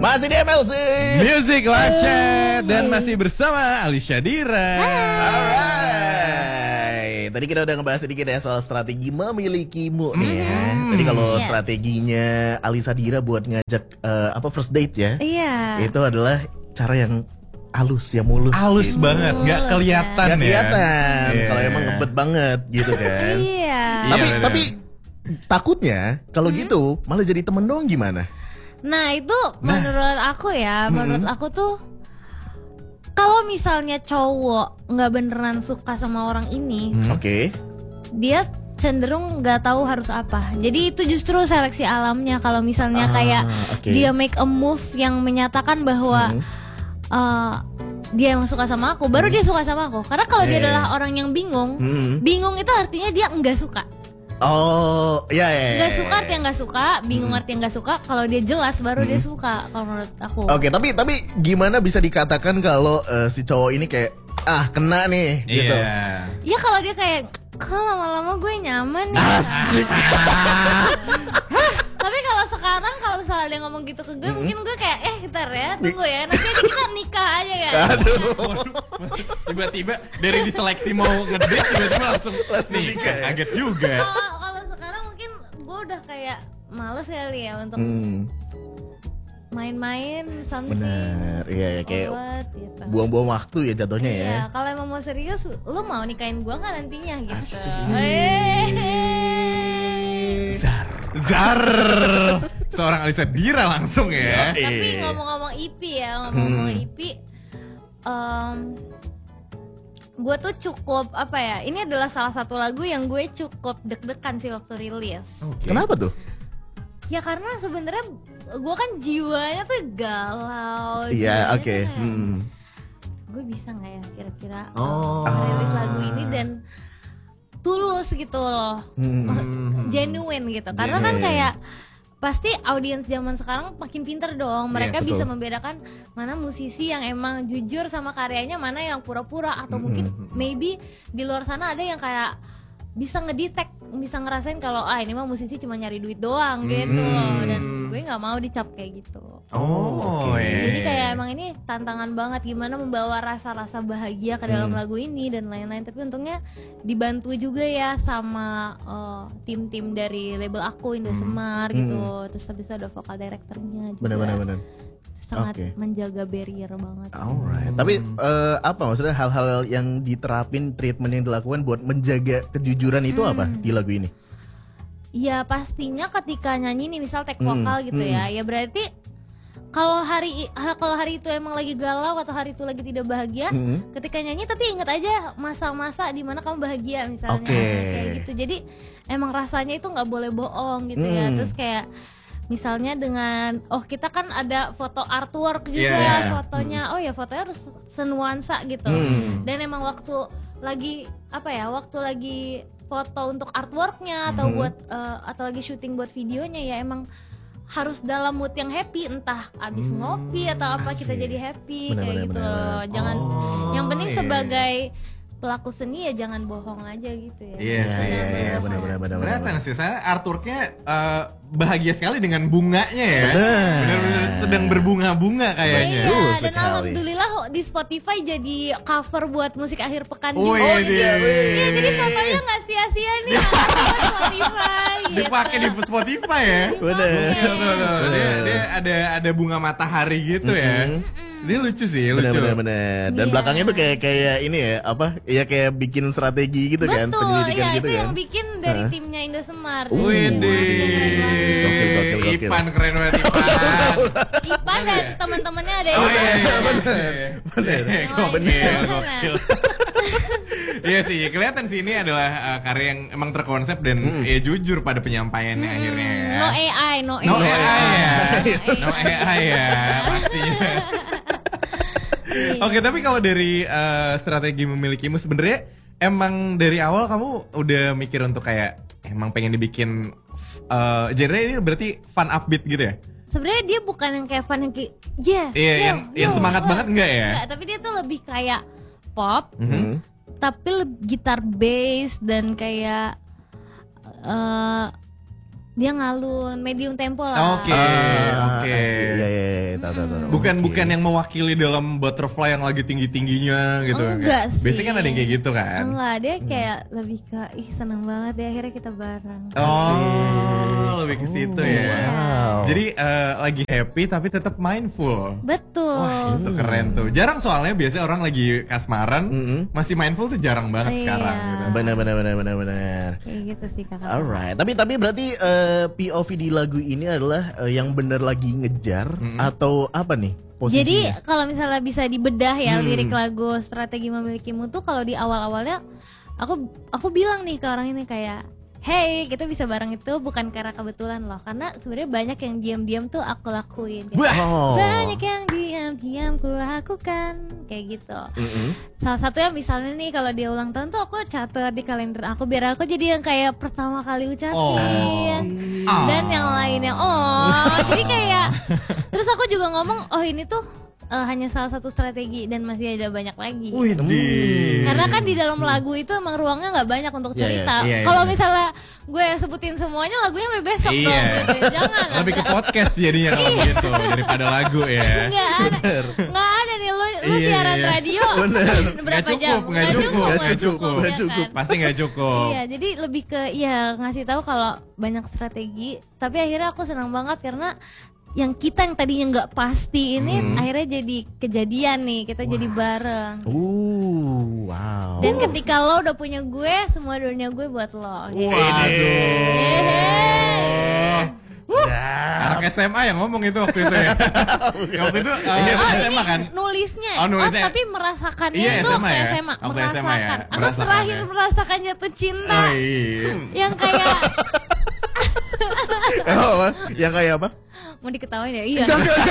Masih di MLC Music Live Chat dan masih bersama Alisha Dira. Alright. Tadi kita udah ngebahas sedikit ya soal strategi memilikimu nih ya. Tadi kalau strateginya Alisha Dira buat ngajak first date ya. Iya. Itu adalah cara yang halus, yang mulus. Halus gitu. banget, nggak kelihatan Gak kelihatan ya. kalau emang ngebet banget gitu kan. Iya. Tapi takutnya kalau gitu malah jadi temen doang gimana? Nah itu menurut aku ya, menurut aku tuh kalau misalnya cowok nggak beneran suka sama orang ini, Oke. dia cenderung nggak tahu harus apa. Jadi itu justru seleksi alamnya. Kalau misalnya kayak dia make a move yang menyatakan bahwa dia emang suka sama aku, baru dia suka sama aku. Karena kalau dia adalah orang yang bingung, bingung itu artinya dia nggak suka. Oh, iya. Nggak suka artinya nggak suka, bingung artinya nggak suka. Kalau dia jelas baru dia suka. Kalau menurut aku. Oke, tapi gimana bisa dikatakan kalau si cowok ini kayak kena nih gitu? Ya kalau dia kayak kok lama-lama gue nyaman nih. Asik. Tapi kalau sekarang kalau misalnya dia ngomong gitu ke gue, mungkin gue kayak bentar ya, tunggu ya, nanti kita nikah aja ya. Tiba-tiba dari diseleksi mau ngedate tiba-tiba langsung nikah. Kaget juga. Kalau sekarang mungkin gue udah kayak males kali ya untuk main-main something. Bener, iya kayak gitu. buang-buang waktu ya jatuhnya ya. Iya, kalau emang mau serius, lu mau nikahin gue nggak nantinya gitu. Zar. Seorang Alisha Dira langsung ya. Tapi ngomong-ngomong IP ya, ngomong-ngomong IP, gue tuh cukup ini adalah salah satu lagu yang gue cukup deg-degan sih waktu rilis. Kenapa tuh? Ya karena sebenarnya gue kan jiwanya tuh galau. Iya, oke. Gue bisa nggak ya kira-kira rilis lagu ini dan tulus gitu loh, genuine gitu. Karena kan kayak pasti audiens zaman sekarang makin pinter dong. Mereka bisa membedakan mana musisi yang emang jujur sama karyanya, mana yang pura-pura, atau mungkin maybe di luar sana ada yang kayak bisa ngedetect, bisa ngerasain kalau ini mah musisi cuma nyari duit doang gitu loh. Dan gue nggak mau dicap kayak gitu. Jadi kayak emang ini tantangan banget gimana membawa rasa-rasa bahagia ke dalam lagu ini dan lain-lain. Tapi untungnya dibantu juga ya sama tim-tim dari label aku, Indosemar gitu. Terus habis itu ada vokal directornya juga. Bener. Sangat menjaga barrier banget. Alright. Tapi apa maksudnya hal-hal yang diterapin, treatment yang dilakukan buat menjaga kejujuran itu apa di lagu ini? Ya pastinya ketika nyanyi nih misal take vokal gitu ya berarti kalau hari itu emang lagi galau atau hari itu lagi tidak bahagia, ketika nyanyi tapi ingat aja masa-masa di mana kamu bahagia misalnya kayak gitu. Jadi emang rasanya itu nggak boleh bohong gitu ya. Terus kayak misalnya dengan kita kan ada foto artwork juga fotonya, fotonya harus senuansa gitu. Dan emang waktu lagi foto untuk artworknya atau atau lagi syuting buat videonya ya emang harus dalam mood yang happy, entah abis ngopi atau apa kita jadi happy kayak gitu loh. Jangan yang penting sebagai pelaku seni ya jangan bohong aja gitu ya. Iya, benar. Kelihatan sih, saya artworknya bahagia sekali dengan bunganya ya. Benar-benar sedang berbunga-bunga kayaknya. Iya, dan alhamdulillah di Spotify jadi cover buat musik akhir pekan gitu. Iya, jadi fotonya nggak sia-sia nih di Spotify. Gitu. Dipakai di Spotify ya. Bener. Dia ada bunga matahari gitu ya. Dia lucu sih, lucu. Bener. Dan belakangnya tuh kayak ini ya, ya kayak bikin strategi gitu kan, penyelidikan gitu itu kan. yang bikin dari timnya Indosemar. Gokil. Ipan keren banget Ipan. Ipan dan teman-temannya ada Gokil. Iya sih, kelihatan sih ini adalah karya yang emang terkonsep dan jujur pada penyampaiannya akhirnya ya. No AI ya, pastinya. Oke, tapi kalau dari strategi memilikimu sebenarnya emang dari awal kamu udah mikir untuk kayak emang pengen dibikin genre ini berarti fun upbeat gitu ya? Sebenarnya dia bukan yang kayak fun yang kayak yang semangat banget enggak ya? Enggak, tapi dia tuh lebih kayak pop, tapi gitar bass dan kayak dia ngalun, medium tempo lah. Oke. Iya. Tahu. Bukan yang mewakili dalam butterfly yang lagi tinggi-tingginya gitu. Enggak sih. Biasanya kan ada yang kayak gitu kan. Enggak, dia kayak lebih ke seneng banget deh akhirnya kita bareng. Lebih ke situ ya. Wow. Jadi lagi happy tapi tetap mindful. Betul. Wah, itu keren tuh. Jarang soalnya biasanya orang lagi kasmaran masih mindful tuh jarang banget sekarang gitu. Benar. Kayak gitu sih kakak. Alright, tapi berarti POV di lagu ini adalah yang bener lagi ngejar atau apa nih posisinya? Jadi kalau misalnya bisa dibedah ya lirik lagu Strategi Memilikimu tuh kalau di awal-awalnya aku bilang nih ke orang ini kayak, hey, kita bisa bareng itu bukan karena kebetulan loh, karena sebenarnya banyak yang diam-diam tuh aku lakuin. Banyak yang diam-diam ku lakukan kayak gitu. Salah satunya misalnya nih kalau dia ulang tahun tuh aku catat di kalender aku biar aku jadi yang kayak pertama kali ucapin. Dan yang lainnya jadi kayak terus aku juga ngomong ini tuh hanya salah satu strategi dan masih ada banyak lagi. Karena kan di dalam lagu itu emang ruangnya nggak banyak untuk cerita. Kalau misalnya gue sebutin semuanya lagunya sampai besok dong. Gitu. Jangan. Lebih ke podcast jadinya kalau gitu daripada lagu ya. Nggak ada nih lo siaran radio. Berapa jam? Nggak cukup. Pasti nggak cukup. Iya, jadi lebih ke ngasih tahu kalau banyak strategi. Tapi akhirnya aku senang banget karena yang tadinya nggak pasti ini akhirnya jadi kejadian nih, kita jadi bareng. Wow. Dan ketika lo udah punya gue, semua dunia gue buat lo. Anak SMA yang ngomong itu waktu itu ya. Waktu itu SMA kan. Nulisnya. Tapi merasakannya itu SMA ya? SMA. Waktu Merasakan. SMA ya? Aku terakhir merasakan jatuh cinta. Yang kayak yang kayak apa? mau diketawain ya? Iya.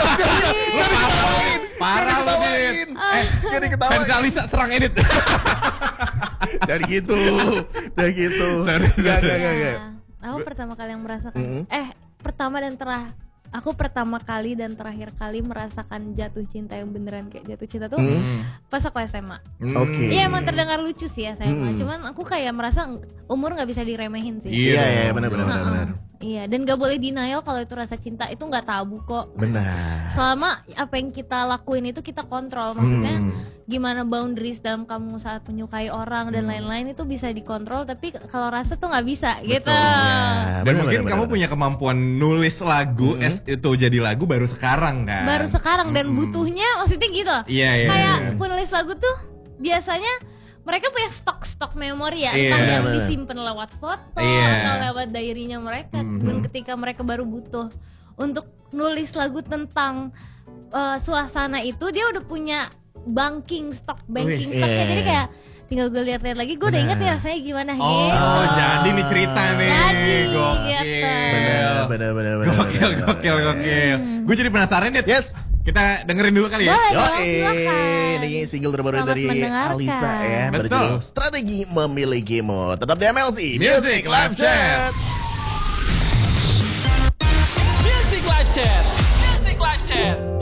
Parah lu, Dit. Gak diketawain. Fans Alisa serang edit. Dari gitu. Sorry. Gak. Aku pertama kali yang merasakan aku pertama kali dan terakhir kali merasakan jatuh cinta yang beneran kayak jatuh cinta tuh pas aku SMA. Oke. Iya emang terdengar lucu sih ya SMA, cuman aku kayak merasa umur nggak bisa diremehin sih. Iya benar. Iya, dan gak boleh denial kalau itu rasa cinta, itu gak tabu kok. Benar. Selama apa yang kita lakuin itu kita kontrol, maksudnya gimana boundaries dalam kamu saat menyukai orang dan lain-lain itu bisa dikontrol, tapi kalau rasa tuh gak bisa. Betul, gitu. Ya, dan mungkin kamu punya kemampuan nulis lagu, itu jadi lagu baru sekarang kan? Baru sekarang dan butuhnya, maksudnya gitu. Iya. Kayak penulis lagu tuh biasanya mereka punya stok memori ya, entah yang disimpan lewat foto atau lewat diary-nya mereka. Dan ketika mereka baru butuh untuk nulis lagu tentang suasana itu, dia udah punya banking stoknya. Jadi kayak tinggal gue lihat lagi, gue udah inget nih rasanya gimana. Jadi nih cerita nih. Bener. Gokil. Gue jadi penasaran deh. Yes. Kita dengerin dulu kali ya. Ini single terbaru dari Alisa ya. Betul. Strategi Memilikimu. Tetap di MLC Music Live Chat. Music Live Chat.